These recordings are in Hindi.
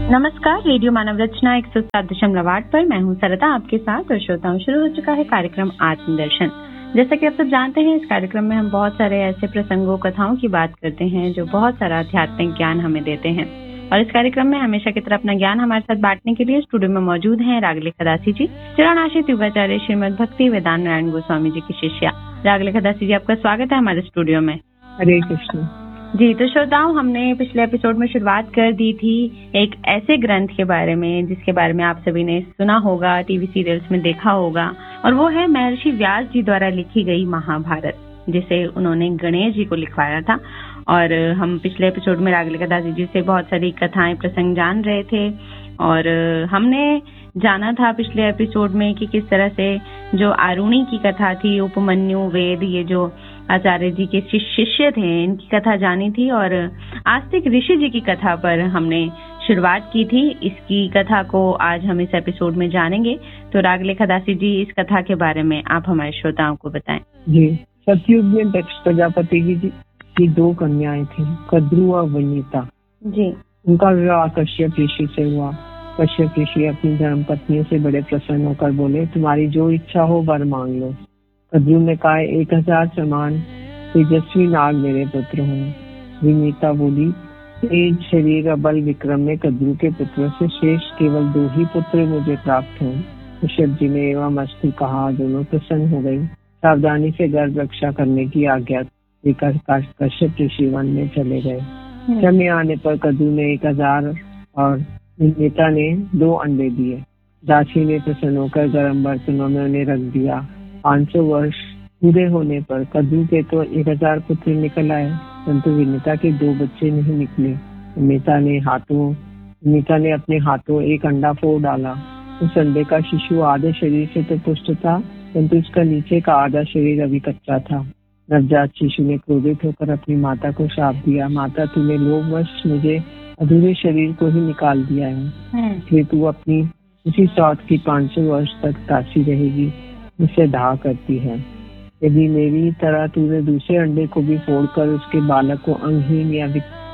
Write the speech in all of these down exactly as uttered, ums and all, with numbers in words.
नमस्कार, रेडियो मानव रचना एक सौ सात दशमलव आठ पर मैं हूं सरता आपके साथ और श्रोताओं शुरू हो चुका है कार्यक्रम आत्मदर्शन। जैसा कि आप सब जानते हैं, इस कार्यक्रम में हम बहुत सारे ऐसे प्रसंगों कथाओं की बात करते हैं जो बहुत सारा आध्यात्मिक ज्ञान हमें देते हैं। और इस कार्यक्रम में हमेशा की तरह अपना ज्ञान हमारे साथ बांटने के लिए स्टूडियो में मौजूद हैं रागले खदासी जी, चिरानाशित युगाचार्य श्रीमद भक्ति वेदांत नारायण गोस्वामी जी की शिष्या। रागले खदासी जी, आपका स्वागत है हमारे स्टूडियो में। हरे कृष्ण जी। तो श्रोताओं, हमने पिछले एपिसोड में शुरुआत कर दी थी एक ऐसे ग्रंथ के बारे में जिसके बारे में आप सभी ने सुना होगा, टीवी सीरियल्स में देखा होगा, और वो है महर्षि व्यास जी द्वारा लिखी गई महाभारत, जिसे उन्होंने गणेश जी को लिखवाया था। और हम पिछले एपिसोड में रागले खदासी जी से बहुत सारी कथाएं प्रसंग जान रहे थे और हमने जाना था पिछले एपिसोड में कि किस तरह से जो आरुणी की कथा थी, उपमन्यु, वेद, ये जो आचार्य जी के शिष्य थे, इनकी कथा जानी थी। और आस्तिक ऋषि जी की कथा पर हमने शुरुआत की थी। इसकी कथा को आज हम इस एपिसोड में जानेंगे। तो रागले खदासी जी, इस कथा के बारे में आप हमारे श्रोताओं को बताएं। जी। सतयुग में दक्ष प्रजापति की, की दो कन्याएं थी, कद्रु और वनिता जी। उनका विवाह कश्यप ऋषि से हुआ। कश्यप ऋषि अपनी धर्म पत्नियों से बड़े प्रसन्न होकर बोले, तुम्हारी जो इच्छा हो वर मांग लो। कद्रु ने कहा, एक हजार समान तेजस्वी नाग मेरे पुत्र हों। विनीता बोली, तेज शरीर और बल विक्रम में कद्रु के पुत्रों से शेष केवल दो ही पुत्र मुझे प्राप्त हों। कश्यप जी ने एवं अस्तु कहा। दोनों प्रसन्न हो गई। सावधानी से गर्भ रक्षा करने की आज्ञा देकर कश्यप ऋषि वन में चले गए। समय आने पर कद्रु ने एक हजार और विनीता ने दो अंडे दिए। दासी ने प्रसन्न होकर गर्म बर्तनों में उन्हें रख दिया। पाँच सौ वर्ष पूरे होने पर कद्रु के तो एक हजार पुत्र निकल आए, परंतु विनीता के दो बच्चे नहीं निकले। विनीता ने हाथों विनीता ने अपने हाथों एक अंडा फोड़ डाला। उस अंडे का शिशु आधे शरीर से तो पुष्ट था, परंतु उसका नीचे का आधा शरीर अभी कच्चा था। नवजात शिशु ने क्रोधित होकर अपनी माता को शाप दिया, माता तूने लोभवश मुझे अधूरे शरीर को ही निकाल दिया है, इसलिए तू अपनी उसी सौत की पाँच सौ वर्ष तक दासी रहेगी, मुझसे दाह करती है। यदि मेरी तरह तूने दूसरे अंडे को भी फोड़कर उसके बालक को अंगहीन या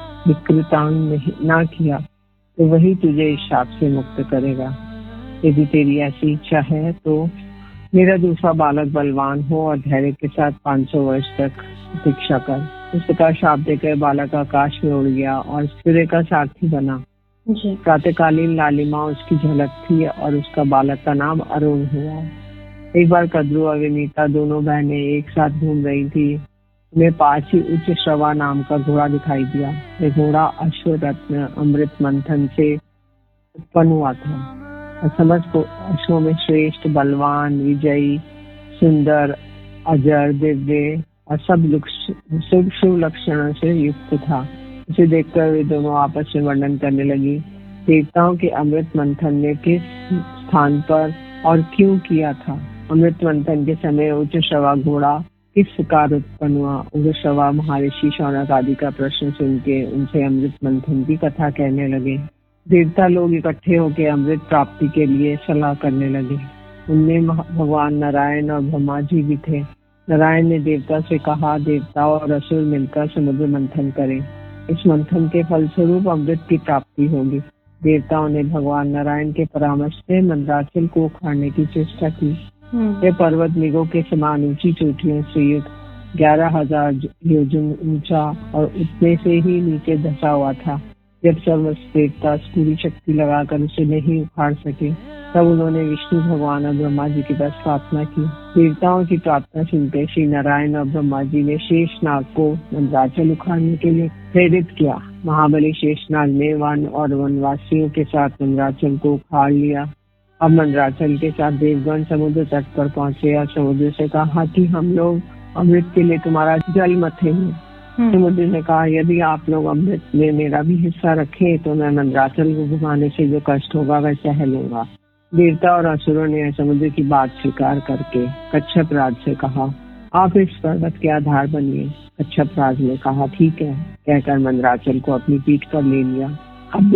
विकृतांग ना किया तो वही तुझे इस शाप से मुक्त करेगा। यदि तेरी ऐसी इच्छा है तो मेरा दूसरा बालक बलवान हो और धैर्य के साथ पाँच सौ वर्ष तक प्रतीक्षा कर। इस प्रकार शाप देकर बालक आकाश में उड़ गया और सूर्य का सारथी बना। प्रातःकालीन लालिमा उसकी झलक थी और उसका बालक का नाम अरुण हुआ। एक बार कद्रु और विनीता दोनों बहनें एक साथ घूम रही थी। उन्हें पास ही उच्च श्रवा नाम का घोड़ा दिखाई दिया। यह घोड़ा अश्वरत्न अमृत मंथन से उत्पन्न हुआ था और समस्त अश्वों में श्रेष्ठ, बलवान, विजयी, सुंदर, अजर, दिव्य और सब शुभ शुभ लक्षणों से युक्त था। उसे देखकर वे दोनों आपस में वर्णन करने लगी। देवताओं के अमृत मंथन ने किस स्थान पर और क्यों किया था? अमृत मंथन के समय उच्च श्रवा घोड़ा किस प्रकार उत्पन्न हुआ? उच्च श्रवा महर्षि शौनक आदि का प्रश्न सुन के उनसे अमृत मंथन की कथा कहने लगे। देवता लोग इकट्ठे होकर अमृत प्राप्ति के लिए सलाह करने लगे। उनमें भगवान नारायण और ब्रह्मा जी भी थे। नारायण ने देवता से कहा, देवता और असुर मिलकर समुद्र मंथन करें। इस मंथन के फलस्वरूप अमृत की प्राप्ति होगी। देवताओं ने भगवान नारायण के परामर्श से मंदराचल को उखाड़ने की चेष्टा की। यह पर्वत मेघों के समान ऊंची चोटियों से युक्त ग्यारह हजार योजन ऊंचा और उतने से ही नीचे धंसा हुआ था। जब समस्त देवता पूरी शक्ति लगाकर उसे नहीं उखाड़ सके, तब उन्होंने विष्णु भगवान और ब्रह्मा जी के पास प्रार्थना की। देवताओं की प्रार्थना सुनकर श्री नारायण और ब्रह्मा जी ने शेषनाग को मंदराचल उखाड़ने के लिए प्रेरित किया। महाबली शेषनाग ने वन और वनवासियों के साथ मंदराचल को उखाड़ लिया। अब मंदराचल के साथ देवगण समुद्र तट पर पहुंचे और समुद्र से कहा कि हम लोग अमृत के लिए तुम्हारा जल मथेंगे। समुद्र ने कहा, यदि आप लोग अमृत में मेरा भी हिस्सा रखें तो मैं मंदराचल को घुमाने से जो कष्ट होगा वह सह लूंगा। देवता और असुरों ने समुद्र की बात स्वीकार करके कच्छप राज से कहा, आप इस पर्वत के आधार बनिए। कच्छप राज ने कहा, ठीक है, कहकर मंदराचल को अपनी पीठ पर ले लिया। अब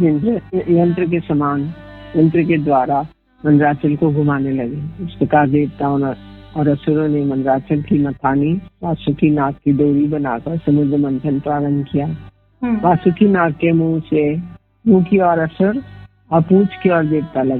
यंत्र के समान यंत्र के द्वारा मंदराचल को घुमाने लगे। इस प्रकार देवताओं और असुरों ने मंदराचल की मथानी वासुकी नाग की डोरी बनाकर समुद्र मंथन प्रारंभ किया। वासुकी नाग के मुंह से मुँह की और असर अपूछ की और देवता लगा।